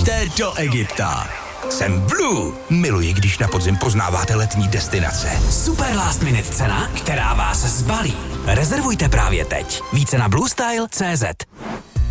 Pojďte do Egypta. Jsem Blue. Miluji, když na podzim poznáváte letní destinace. Super last minute cena, která vás zbalí. Rezervujte právě teď. Více na bluestyle.cz.